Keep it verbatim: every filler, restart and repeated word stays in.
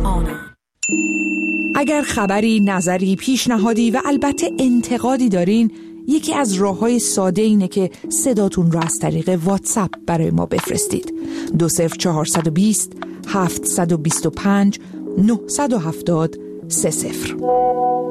آنا. اگر خبری، نظری، پیشنهادی و البته انتقادی دارین، یکی از راه‌های ساده اینه که صداتون رو از طریق واتساپ برای ما بفرستید. دو صفر چهارصد و بیست هفتصد و بیست و پنج نهصد و هفتاد سه صفر.